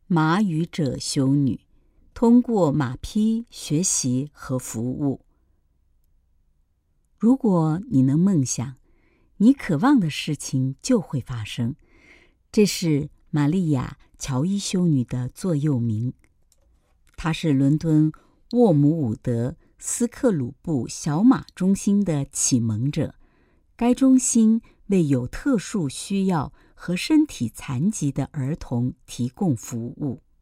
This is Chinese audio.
马语者修女，通过马匹学习和服务。如果你能梦想，你渴望的事情就会发生。这是玛利亚·乔伊修女的座右铭。她是伦敦沃姆伍德斯克鲁布小马中心的启蒙者。该中心为有特殊需要和身体残疾的儿童提供服务。